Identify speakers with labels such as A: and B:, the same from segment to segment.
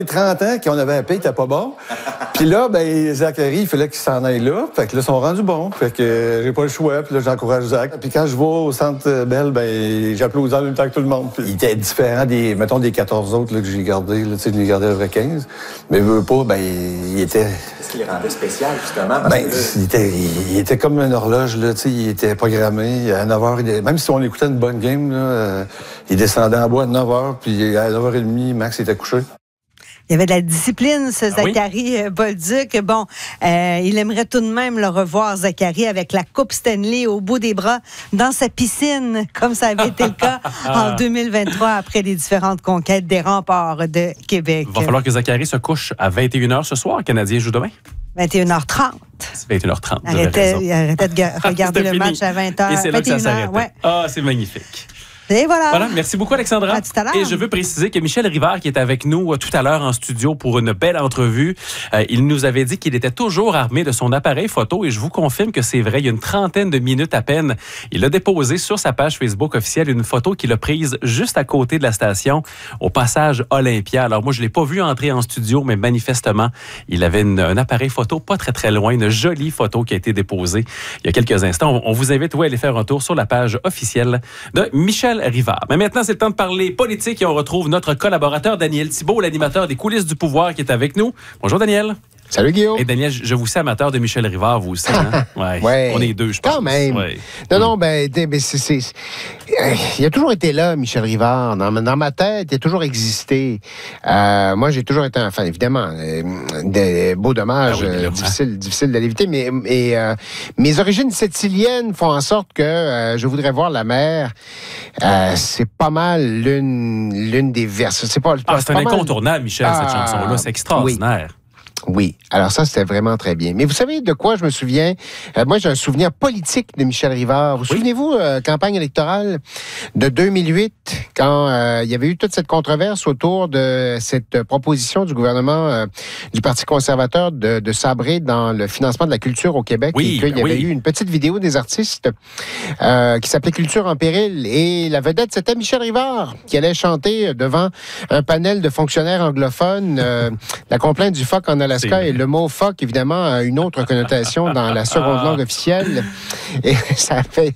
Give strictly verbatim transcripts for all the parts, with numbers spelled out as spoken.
A: trente ans qu'on avait un paix, il était pas bon. Puis là, ben Zachary, il fallait qu'il s'en aille là. Fait que là, ils sont rendus bons. Fait que euh, j'ai pas le choix. Puis là, j'encourage Zach. Puis quand je vais au Centre Bell, ben j'applaudis en même temps que tout le monde. Puis il était différent des, mettons, des quatorze autres là, que j'ai gardés. Tu sais, je les gardais à quinze. Mais veux pas, ben il était...
B: Qu'est-ce qui les rendait spécial, justement? Parce
A: ben,
B: que...
A: il, était, il, il était comme une horloge, là. Tu sais, il était programmé. À neuf heures, il, même si on écoutait une bonne game, là, euh, il descendait en bois à neuf heures. Puis à neuf heures trente, Max était couché.
C: Il y avait de la discipline, ce
B: ah
C: Zachary
B: oui?
C: Bolduc. Bon, euh, il aimerait tout de même le revoir, Zachary, avec la Coupe Stanley au bout des bras dans sa piscine, comme ça avait été le cas en deux mille vingt-trois, après les différentes conquêtes des remparts de Québec.
D: Il va falloir que Zachary se couche à vingt et une heures ce soir. Le Canadien joue demain.
C: vingt et une heures trente.
D: C'est vingt et une heures trente.
C: Arrêtez, arrêtez de regarder le match à vingt heures.
D: Et c'est là que ça s'arrête.
C: Ouais.
D: Ah, c'est magnifique.
C: Et voilà.
D: Voilà. Merci beaucoup, Alexandra.
C: À tout à l'heure.
D: Et je veux préciser que Michel Rivard, qui est avec nous tout à l'heure en studio pour une belle entrevue, euh, il nous avait dit qu'il était toujours armé de son appareil photo et je vous confirme que c'est vrai. Il y a une trentaine de minutes à peine, il a déposé sur sa page Facebook officielle une photo qu'il a prise juste à côté de la station, au passage Olympia. Alors moi, je l'ai pas vu entrer en studio, mais manifestement, il avait une, un appareil photo pas très très loin, une jolie photo qui a été déposée il y a quelques instants. On, on vous invite ouais, à aller faire un tour sur la page officielle de Michel Rivard. Mais maintenant, c'est le temps de parler politique et on retrouve notre collaborateur Daniel Thibault, l'animateur des Coulisses du pouvoir qui est avec nous. Bonjour Daniel.
E: Salut Guillaume.
D: Et Daniel, je vous sais amateur de Michel Rivard, vous aussi. Hein? Ouais.
E: Ouais.
D: On est deux, je pense.
E: Quand même.
D: Ouais.
E: Non, non, ben, ben c'est, c'est, c'est... il a toujours été là, Michel Rivard. Dans, dans ma tête, il a toujours existé. Euh, moi, j'ai toujours été un fan, évidemment. Euh, des beaux dommages,
D: ah oui,
E: euh, difficile, difficile de l'éviter. Mais et, euh, mes origines siciliennes font en sorte que euh, je voudrais voir la mer. Euh, c'est pas mal l'une, l'une des versions. C'est pas.
D: Ah,
E: c'est
D: c'est
E: pas
D: un
E: mal...
D: incontournable, Michel,
E: ah,
D: cette chanson-là. C'est extraordinaire.
E: Oui. Oui, alors ça, c'était vraiment très bien. Mais vous savez de quoi je me souviens? Euh, moi, j'ai un souvenir politique de Michel Rivard. Vous oui. souvenez-vous, euh, campagne électorale de deux mille huit, quand euh, il y avait eu toute cette controverse autour de cette proposition du gouvernement euh, du Parti conservateur de, de sabrer dans le financement de la culture au Québec.
D: Oui,
E: et qu'il y avait
D: oui.
E: eu une petite vidéo des artistes euh, qui s'appelait Culture en péril. Et la vedette, c'était Michel Rivard, qui allait chanter devant un panel de fonctionnaires anglophones euh, la complainte du F O C en Alaska. Et le mot F O C, évidemment, a une autre connotation dans la seconde langue officielle. Et ça fait.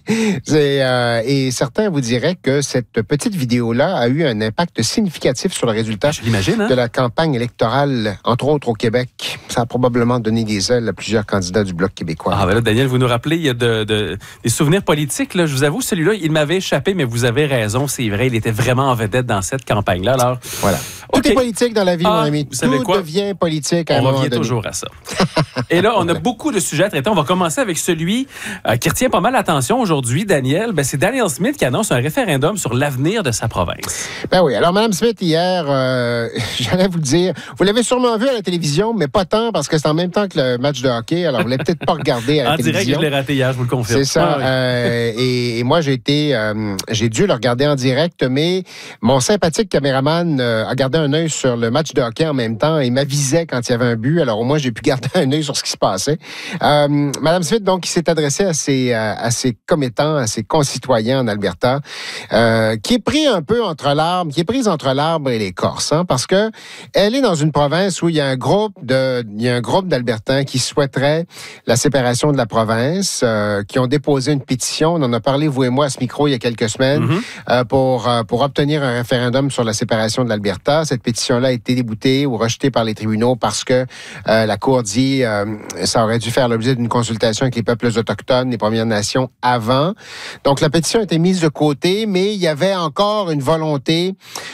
E: Euh, et certains vous diraient que cette petite vidéo-là a eu un impact significatif sur le résultat
D: hein?
E: de la campagne électorale, entre autres au Québec. Ça a probablement donné des ailes à plusieurs candidats du Bloc québécois.
D: Ah, ben là, Daniel, vous nous rappelez, il y a de, de, des souvenirs politiques. Là. Je vous avoue, celui-là, il m'avait échappé, mais vous avez raison, c'est vrai. Il était vraiment en vedette dans cette campagne-là. Alors,
E: voilà. Tout okay. est politique dans la vie,
D: ah,
E: mon ami.
D: Vous savez
E: Tout
D: quoi?
E: devient politique à
D: on
E: un moment
D: revient
E: donné.
D: toujours à ça. Et là, on a beaucoup de sujets à traiter. On va commencer avec celui euh, qui retient pas mal l'attention aujourd'hui, Daniel. Ben, c'est Danielle Smith qui annonce un référendum sur l'avenir de sa province.
E: Ben oui. Alors, Mme Smith, hier, euh, j'allais vous le dire, vous l'avez sûrement vu à la télévision, mais pas tant parce que c'est en même temps que le match de hockey. Alors, vous l'avez peut-être pas regardé à la
D: en
E: télévision.
D: En direct, je l'ai raté hier, je vous le confirme.
E: C'est ça.
D: Ah, oui.
E: euh, et, et moi, j'ai été, euh, j'ai dû le regarder en direct, mais mon sympathique caméraman euh, a gardé un œil sur le match de hockey en même temps et m'avisait quand il y avait un but. Alors, au moins, j'ai pu garder un œil sur ce qui se passait. Euh, Mme Smith, donc, qui s'est adressée à ses, à ses commettants, à ses concitoyens en Alberta, euh, qui est pris un peu entre l'arbre, qui est prise entre l'arbre et l'écorce, hein, parce que elle est dans une province où il y a un groupe de, il y a un groupe d'Albertains qui souhaiteraient la séparation de la province, euh, qui ont déposé une pétition. On en a parlé, vous et moi, à ce micro il y a quelques semaines, mm-hmm. euh, pour, euh, pour obtenir un référendum sur la séparation de l'Alberta. Cette pétition-là a été déboutée ou rejetée par les tribunaux parce que euh, la Cour dit euh, ça aurait dû faire l'objet d'une consultation avec les peuples autochtones, les Premières Nations avant. Donc, la pétition a été mise de côté, mais il y avait encore une volonté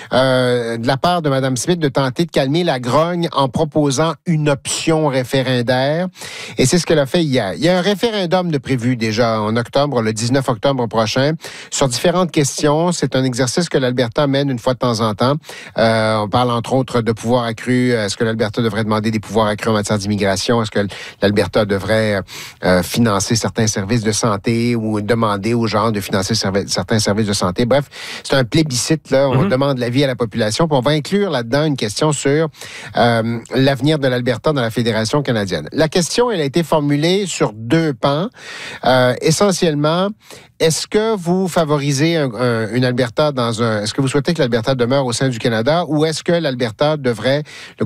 E: euh, de la part de Mme Smith de tenter de calmer la grogne en proposant une option référendaire. Et c'est ce qu'elle a fait hier. Il y a un référendum de prévu déjà en octobre, le dix-neuf octobre prochain, sur différentes questions. C'est un exercice que l'Alberta mène une fois de temps en temps. Euh, on parle entre autres de pouvoirs accrus. Est-ce que l'Alberta devrait demander des pouvoirs accrus en matière d'immigration? Est-ce que l'Alberta devrait euh, financer certains services de santé ou demander aux gens de financer servi- certains services de santé? Bref, c'est un plébiscite, là. On mm-hmm. demande l'avis à la population. Puis on va inclure là-dedans une question sur euh, l'avenir de l'Alberta dans la Fédération canadienne. La question, elle a été formulée sur deux pans. Euh, essentiellement, est-ce que vous favorisez un, un, une Alberta dans un... Est-ce que vous souhaitez que l'Alberta demeure au sein du Canada ou est-ce que l'Alberta devrait... Le